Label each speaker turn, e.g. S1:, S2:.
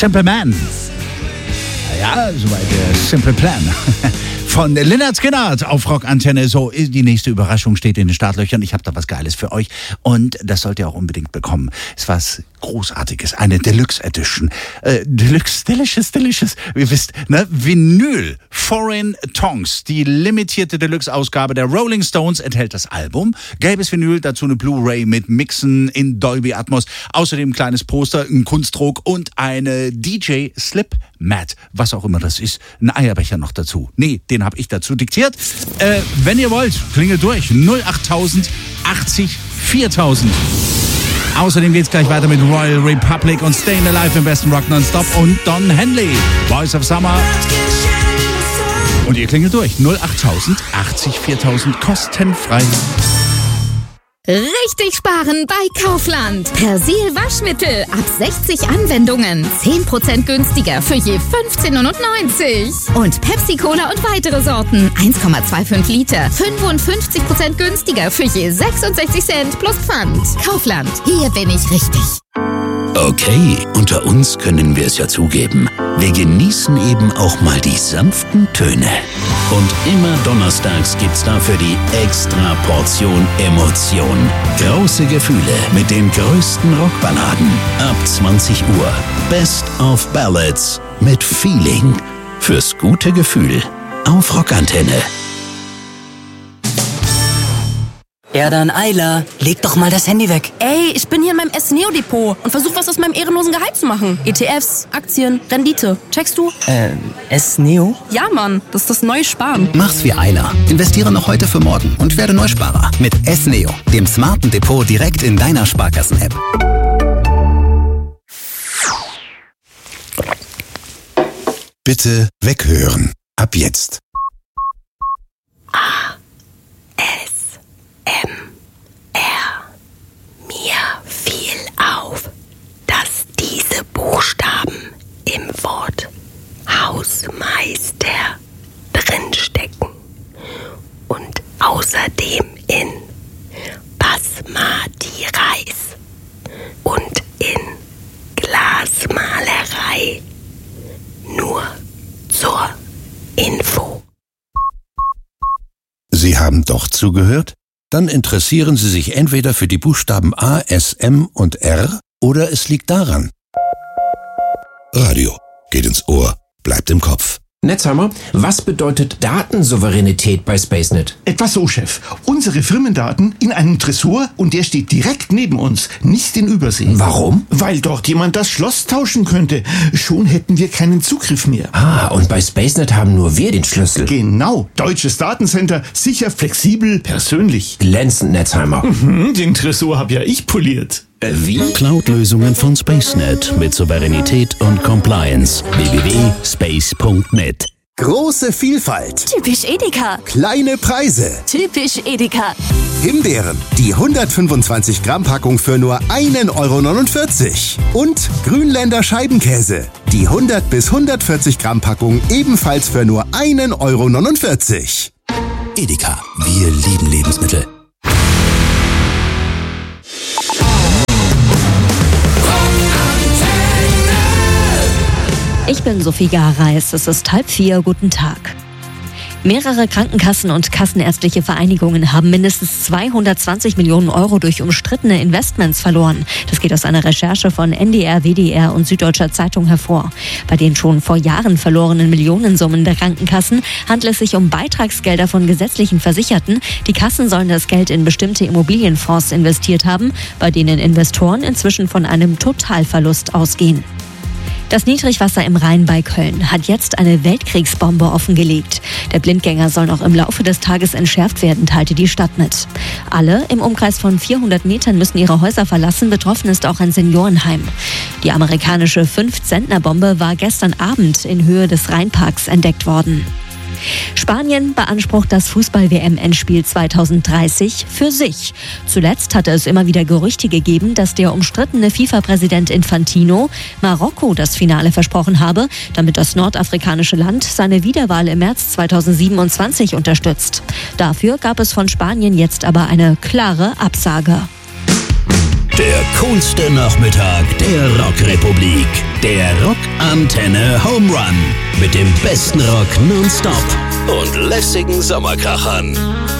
S1: Simple Man. Ja, soweit der Simple Plan. Von Lynyrd Skynyrd auf Rockantenne. So, die nächste Überraschung steht in den Startlöchern. Ich habe da was Geiles für euch und das sollt ihr auch unbedingt bekommen. Es war was Großartiges, eine Deluxe Edition. Delicious. Ihr wisst, ne? Vinyl, Foreign Tongues. Die limitierte Deluxe-Ausgabe der Rolling Stones enthält das Album. Gelbes Vinyl, dazu eine Blu-ray mit Mixen in Dolby Atmos. Außerdem ein kleines Poster, ein Kunstdruck und eine DJ Slip Mat. Was auch immer das ist. Ein Eierbecher noch dazu. Nee, den habe ich dazu diktiert. Wenn ihr wollt, klingelt durch. 08000 80 4000. Außerdem geht's gleich weiter mit Royal Republic und Stayin' Alive im besten Rock Nonstop und Don Henley, Boys of Summer. Und ihr klingelt durch. 08000 80 4000 kostenfrei.
S2: Richtig sparen bei Kaufland. Persil Waschmittel ab 60 Anwendungen. 10% günstiger für je 15,99. Und Pepsi Cola und weitere Sorten. 1,25 Liter. 55% günstiger für je 66 Cent plus Pfand. Kaufland. Hier bin ich richtig.
S3: Okay, unter uns können wir es ja zugeben. Wir genießen eben auch mal die sanften Töne. Und immer donnerstags gibt's dafür die extra Portion Emotion. Große Gefühle mit den größten Rockballaden. Ab 20 Uhr. Best of Ballads mit Feeling. Fürs gute Gefühl. Auf Rockantenne.
S4: Ja dann, Ayla, leg doch mal das Handy weg.
S5: Ey, ich bin hier in meinem S-Neo-Depot und versuch was aus meinem ehrenlosen Gehalt zu machen. ETFs, Aktien, Rendite. Checkst du?
S4: S-Neo?
S5: Ja, Mann, das ist das neue Sparen.
S6: Mach's wie Ayla. Investiere noch heute für morgen und werde Neusparer. Mit S-Neo, dem smarten Depot direkt in deiner Sparkassen-App.
S7: Bitte weghören. Ab jetzt.
S8: Mir fiel auf, dass diese Buchstaben im Wort Hausmeister drinstecken und außerdem in Basmati Reis und in Glasmalerei. Nur zur Info.
S7: Sie haben doch zugehört? Dann interessieren Sie sich entweder für die Buchstaben A, S, M und R oder es liegt daran. Radio geht ins Ohr, bleibt im Kopf.
S9: Netzhammer, was bedeutet Datensouveränität bei SpaceNet?
S10: Etwas so, Chef. Unsere Firmendaten in einem Tresor und der steht direkt neben uns, nicht in Übersee.
S9: Warum?
S10: Weil dort jemand das Schloss tauschen könnte. Schon hätten wir keinen Zugriff mehr.
S9: Ah, und bei SpaceNet haben nur wir den Schlüssel.
S10: Genau. Deutsches Datencenter, sicher, flexibel, persönlich.
S9: Glänzend, Netzhammer.
S10: Den Tresor hab ja ich poliert.
S9: Wie?
S3: Cloud-Lösungen von SpaceNet mit Souveränität und Compliance. www.space.net.
S6: Große Vielfalt.
S5: Typisch Edeka.
S6: Kleine Preise.
S5: Typisch Edeka.
S6: Himbeeren, die 125 Gramm Packung für nur 1,49 €. Und Grünländer Scheibenkäse, die 100 bis 140 Gramm Packung ebenfalls für nur 1,49 €.
S3: Edeka. Wir lieben Lebensmittel.
S11: Ich bin Sophie Gareis, es ist 3:30, guten Tag. Mehrere Krankenkassen und kassenärztliche Vereinigungen haben mindestens 220 Millionen € durch umstrittene Investments verloren. Das geht aus einer Recherche von NDR, WDR und Süddeutscher Zeitung hervor. Bei den schon vor Jahren verlorenen Millionensummen der Krankenkassen handelt es sich um Beitragsgelder von gesetzlichen Versicherten. Die Kassen sollen das Geld in bestimmte Immobilienfonds investiert haben, bei denen Investoren inzwischen von einem Totalverlust ausgehen. Das Niedrigwasser im Rhein bei Köln hat jetzt eine Weltkriegsbombe offengelegt. Der Blindgänger soll noch im Laufe des Tages entschärft werden, teilte die Stadt mit. Alle im Umkreis von 400 Metern müssen ihre Häuser verlassen. Betroffen ist auch ein Seniorenheim. Die amerikanische 5-Zentner-Bombe war gestern Abend in Höhe des Rheinparks entdeckt worden. Spanien beansprucht das Fußball-WM-Endspiel 2030 für sich. Zuletzt hatte es immer wieder Gerüchte gegeben, dass der umstrittene FIFA-Präsident Infantino Marokko das Finale versprochen habe, damit das nordafrikanische Land seine Wiederwahl im März 2027 unterstützt. Dafür gab es von Spanien jetzt aber eine klare Absage.
S3: Der coolste Nachmittag der Rockrepublik. Der Rockantenne Home Run. Mit dem besten Rock nonstop und lässigen Sommerkrachern.